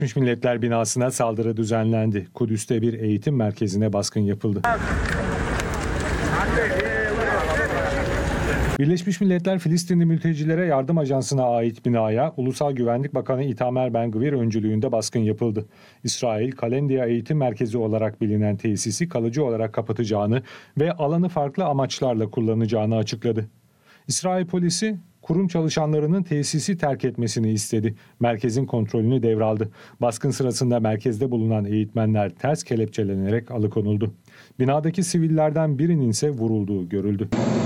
Birleşmiş Milletler binasına saldırı düzenlendi. Kudüs'te bir eğitim merkezine baskın yapıldı. Birleşmiş Milletler Filistinli Mültecilere Yardım Ajansı'na ait binaya Ulusal Güvenlik Bakanı Itamar Ben-Gvir öncülüğünde baskın yapıldı. İsrail, Kalendia Eğitim Merkezi olarak bilinen tesisi kalıcı olarak kapatacağını ve alanı farklı amaçlarla kullanacağını açıkladı. İsrail polisi kurum çalışanlarının tesisi terk etmesini istedi. Merkezin kontrolünü devraldı. Baskın sırasında merkezde bulunan eğitmenler ters kelepçelenerek alıkonuldu. Binadaki sivillerden birinin ise vurulduğu görüldü.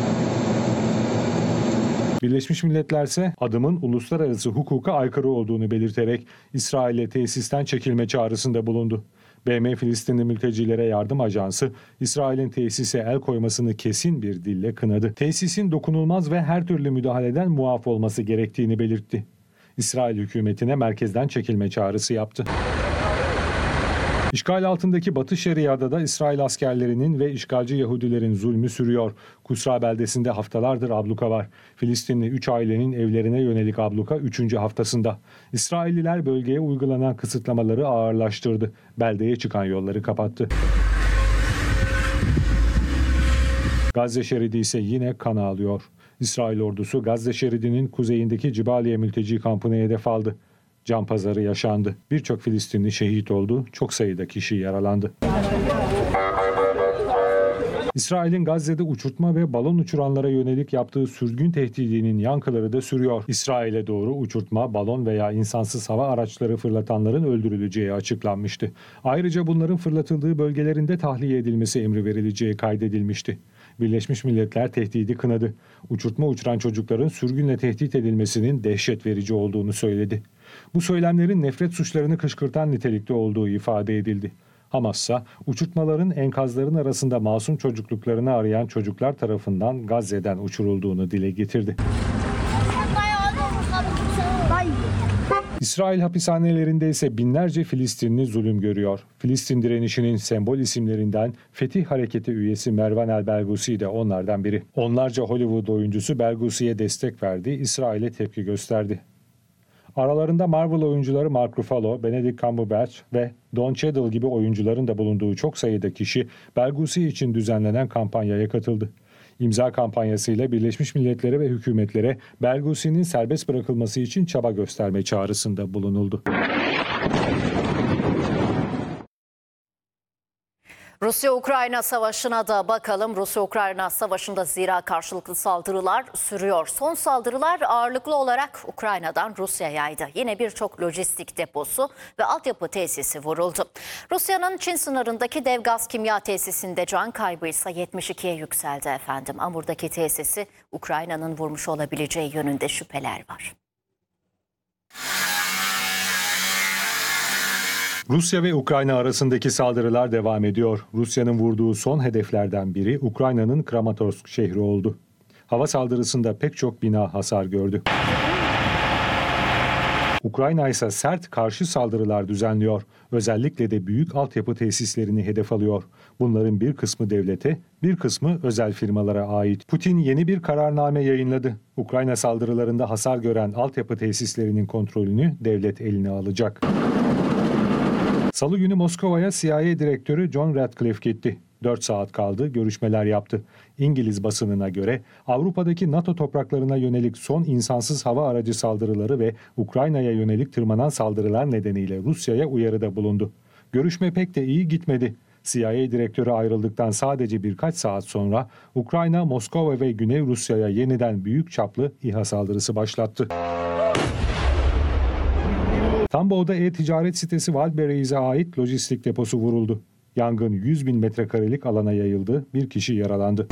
Birleşmiş Milletler ise adımın uluslararası hukuka aykırı olduğunu belirterek İsrail'e tesisten çekilme çağrısında bulundu. BM Filistinli Mültecilere Yardım Ajansı, İsrail'in tesise el koymasını kesin bir dille kınadı. Tesisin dokunulmaz ve her türlü müdahaleden muaf olması gerektiğini belirtti. İsrail hükümetine merkezden çekilme çağrısı yaptı. İşgal altındaki Batı Şeria'da da İsrail askerlerinin ve işgalci Yahudilerin zulmü sürüyor. Kusra beldesinde haftalardır abluka var. Filistinli 3 ailenin evlerine yönelik abluka 3. haftasında. İsrailliler bölgeye uygulanan kısıtlamaları ağırlaştırdı. Beldeye çıkan yolları kapattı. Gazze şeridi ise yine kan ağlıyor. İsrail ordusu Gazze şeridinin kuzeyindeki Cibaliye mülteci kampını hedef aldı. Can pazarı yaşandı. Birçok Filistinli şehit oldu, çok sayıda kişi yaralandı. İsrail'in Gazze'de uçurtma ve balon uçuranlara yönelik yaptığı sürgün tehdidinin yankıları da sürüyor. İsrail'e doğru uçurtma, balon veya insansız hava araçları fırlatanların öldürüleceği açıklanmıştı. Ayrıca bunların fırlatıldığı bölgelerinde tahliye edilmesi emri verileceği kaydedilmişti. Birleşmiş Milletler tehdidi kınadı. Uçurtma uçuran çocukların sürgünle tehdit edilmesinin dehşet verici olduğunu söyledi. Bu söylemlerin nefret suçlarını kışkırtan nitelikte olduğu ifade edildi. Hamas ise uçurtmaların enkazların arasında masum çocukluklarını arayan çocuklar tarafından Gazze'den uçurulduğunu dile getirdi. İsrail hapishanelerinde ise binlerce Filistinli zulüm görüyor. Filistin direnişinin sembol isimlerinden Fetih Hareketi üyesi Mervan El-Belgusi de onlardan biri. Onlarca Hollywood oyuncusu Belgusi'ye destek verdi, İsrail'e tepki gösterdi. Aralarında Marvel oyuncuları Mark Ruffalo, Benedict Cumberbatch ve Don Cheadle gibi oyuncuların da bulunduğu çok sayıda kişi Belgusi için düzenlenen kampanyaya katıldı. İmza kampanyasıyla Birleşmiş Milletler'e ve hükümetlere Belgusi'nin serbest bırakılması için çaba gösterme çağrısında bulunuldu. Rusya-Ukrayna savaşına da bakalım. Rusya-Ukrayna savaşında zira karşılıklı saldırılar sürüyor. Son saldırılar ağırlıklı olarak Ukrayna'dan Rusya'yaydı. Yine birçok lojistik deposu ve altyapı tesisi vuruldu. Rusya'nın Çin sınırındaki dev gaz kimya tesisinde can kaybı ise 72'ye yükseldi efendim. Amur'daki tesisi Ukrayna'nın vurmuş olabileceği yönünde şüpheler var. Rusya ve Ukrayna arasındaki saldırılar devam ediyor. Rusya'nın vurduğu son hedeflerden biri Ukrayna'nın Kramatorsk şehri oldu. Hava saldırısında pek çok bina hasar gördü. Ukrayna ise sert karşı saldırılar düzenliyor. Özellikle de büyük altyapı tesislerini hedef alıyor. Bunların bir kısmı devlete, bir kısmı özel firmalara ait. Putin yeni bir kararname yayınladı. Ukrayna saldırılarında hasar gören altyapı tesislerinin kontrolünü devlet eline alacak. Salı günü Moskova'ya CIA Direktörü John Ratcliffe gitti. 4 saat kaldı, görüşmeler yaptı. İngiliz basınına göre Avrupa'daki NATO topraklarına yönelik son insansız hava aracı saldırıları ve Ukrayna'ya yönelik tırmanan saldırılar nedeniyle Rusya'ya uyarıda bulundu. Görüşme pek de iyi gitmedi. CIA Direktörü ayrıldıktan sadece birkaç saat sonra Ukrayna, Moskova ve Güney Rusya'ya yeniden büyük çaplı İHA saldırısı başlattı. Tambov'da e-ticaret sitesi Wildberries'e ait lojistik deposu vuruldu. Yangın 100 bin metrekarelik alana yayıldı, bir kişi yaralandı.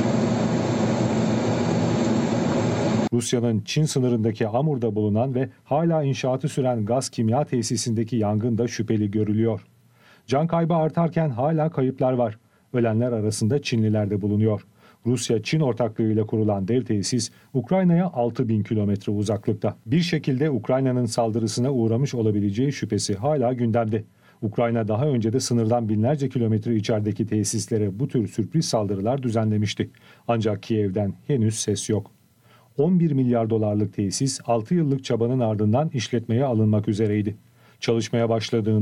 Rusya'nın Çin sınırındaki Amur'da bulunan ve hala inşaatı süren gaz kimya tesisindeki yangın da şüpheli görülüyor. Can kaybı artarken hala kayıplar var. Ölenler arasında Çinliler de bulunuyor. Rusya-Çin ortaklığıyla kurulan dev tesis Ukrayna'ya 6.000 kilometre uzaklıkta. Bir şekilde Ukrayna'nın saldırısına uğramış olabileceği şüphesi hala gündemde. Ukrayna daha önce de sınırdan binlerce kilometre içerideki tesislere bu tür sürpriz saldırılar düzenlemişti. Ancak Kiev'den henüz ses yok. 11 milyar dolarlık tesis 6 yıllık çabanın ardından işletmeye alınmak üzereydi. Çalışmaya başladığında